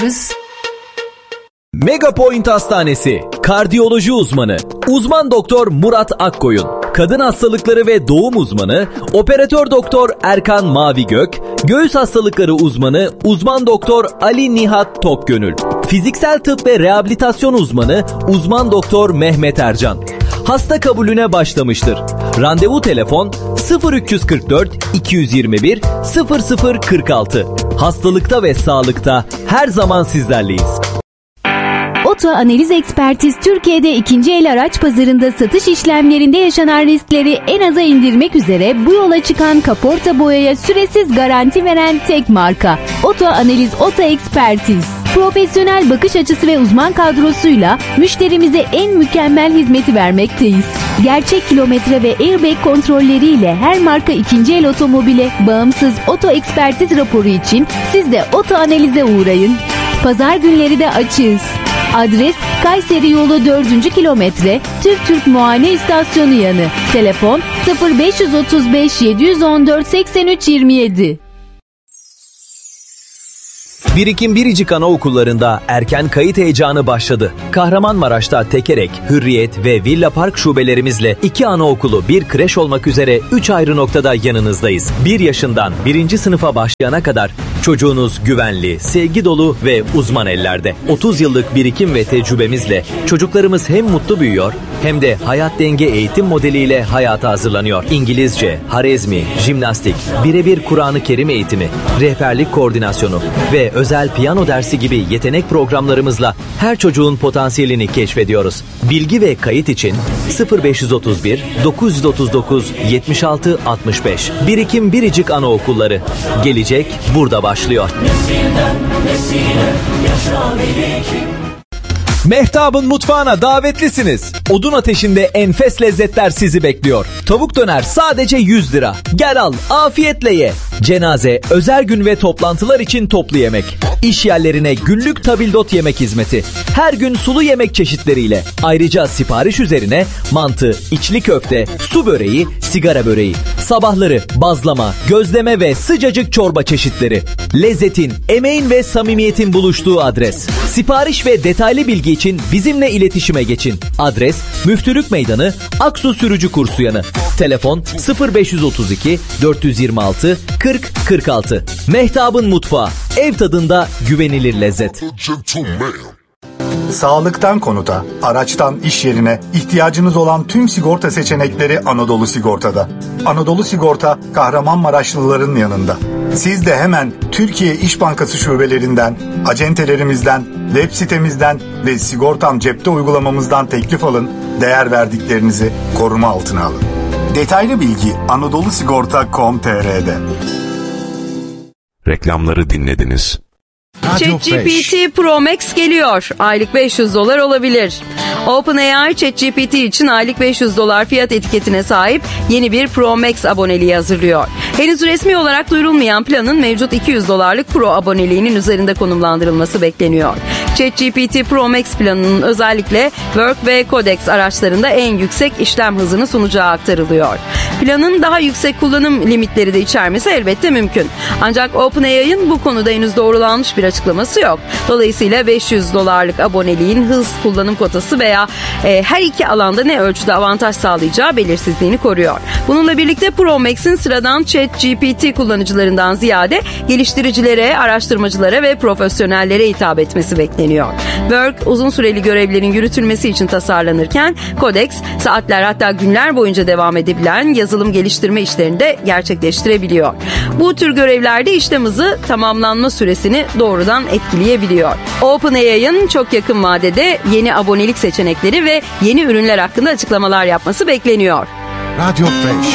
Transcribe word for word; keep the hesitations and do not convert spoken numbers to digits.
Megapoint Hastanesi, kardiyoloji uzmanı, uzman doktor Murat Akkoyun, kadın hastalıkları ve doğum uzmanı, operatör doktor Erkan Mavigök, göğüs hastalıkları uzmanı, uzman doktor Ali Nihat Tokgönül, fiziksel tıp ve rehabilitasyon uzmanı, uzman doktor Mehmet Ercan. Hasta kabulüne başlamıştır. Randevu telefon sıfır üç kırk dört iki yüz yirmi bir sıfır sıfır kırk altı. Hastalıkta ve sağlıkta her zaman sizlerleyiz. Oto Analiz Ekspertiz, Türkiye'de ikinci el araç pazarında satış işlemlerinde yaşanan riskleri en aza indirmek üzere bu yola çıkan kaporta boyaya süresiz garanti veren tek marka. Oto Analiz Oto Ekspertiz. Profesyonel bakış açısı ve uzman kadrosuyla müşterimize en mükemmel hizmeti vermekteyiz. Gerçek kilometre ve airbag kontrolleriyle her marka ikinci el otomobile bağımsız oto ekspertiz raporu için siz de Oto Analiz'e uğrayın. Pazar günleri de açığız. Adres Kayseri yolu dördüncü kilometre, Türk Türk Muayene İstasyonu yanı. Telefon sıfır beş otuz beş yedi on dört seksen üç yirmi yedi. Birikim Biricik Anaokullarında erken kayıt heyecanı başladı. Kahramanmaraş'ta Tekerek, Hürriyet ve Villa Park şubelerimizle iki anaokulu, bir kreş olmak üzere üç ayrı noktada yanınızdayız. bir yaşından birinci sınıfa başlayana kadar çocuğunuz güvenli, sevgi dolu ve uzman ellerde. otuz yıllık birikim ve tecrübemizle çocuklarımız hem mutlu büyüyor hem de hayat denge eğitim modeliyle hayata hazırlanıyor. İngilizce, Harezmi, jimnastik, birebir Kur'an-ı Kerim eğitimi, rehberlik koordinasyonu ve özel piyano dersi gibi yetenek programlarımızla her çocuğun potansiyelini keşfediyoruz. Bilgi ve kayıt için sıfır beş otuz bir dokuz otuz dokuz yetmiş altı altmış beş. Birikim Biricik Anaokulları. Gelecek burada başlıyor. Nesilden nesile yaşa birikim. Mehtap'ın mutfağına davetlisiniz. Odun ateşinde enfes lezzetler sizi bekliyor. Tavuk döner sadece yüz lira. Gel al, afiyetle ye. Cenaze, özel gün ve toplantılar için toplu yemek. İş yerlerine günlük tabildot yemek hizmeti. Her gün sulu yemek çeşitleriyle. Ayrıca sipariş üzerine mantı, içli köfte, su böreği, sigara böreği. Sabahları bazlama, gözleme ve sıcacık çorba çeşitleri. Lezzetin, emeğin ve samimiyetin buluştuğu adres. Sipariş ve detaylı bilgi için bizimle iletişime geçin. Adres Müftülük Meydanı, Aksu Sürücü Kursu yanı. Telefon sıfır beş otuz iki dört yüz yirmi altı kırk kırk altı. Mehtap'ın mutfağı. Ev tadında güvenilir lezzet. Sağlıktan konuta, araçtan iş yerine ihtiyacınız olan tüm sigorta seçenekleri Anadolu Sigorta'da. Anadolu Sigorta, Kahramanmaraşlıların yanında. Siz de hemen Türkiye İş Bankası şubelerinden, acentelerimizden, web sitemizden ve Sigortam Cepte uygulamamızdan teklif alın, değer verdiklerinizi koruma altına alın. Detaylı bilgi anadolu sigorta nokta com nokta tr'de. Reklamları dinlediniz. ChatGPT Pro Max geliyor. Aylık beş yüz dolar olabilir. OpenAI ChatGPT için aylık beş yüz dolar fiyat etiketine sahip yeni bir Pro Max aboneliği hazırlıyor. Henüz resmi olarak duyurulmayan planın mevcut iki yüz dolarlık Pro aboneliğinin üzerinde konumlandırılması bekleniyor. ChatGPT Pro Max planının özellikle Work ve Codex araçlarında en yüksek işlem hızını sunacağı aktarılıyor. Planın daha yüksek kullanım limitleri de içermesi elbette mümkün. Ancak OpenAI'ın bu konuda henüz doğrulanmış bir açıklaması yok. Dolayısıyla beş yüz dolarlık aboneliğin hız, kullanım kotası veya e, her iki alanda ne ölçüde avantaj sağlayacağı belirsizliğini koruyor. Bununla birlikte Pro Max'in sıradan ChatGPT kullanıcılarından ziyade geliştiricilere, araştırmacılara ve profesyonellere hitap etmesi bekleniyor. Work, uzun süreli görevlerin yürütülmesi için tasarlanırken Codex, saatler hatta günler boyunca devam edebilen yazılım geliştirme işlerini de gerçekleştirebiliyor. Bu tür görevlerde işlem hızı tamamlanma süresini doğrudan etkileyebiliyor. OpenAI'ın çok yakın vadede yeni abonelik seçenekleri ve yeni ürünler hakkında açıklamalar yapması bekleniyor. Radyo Fresh.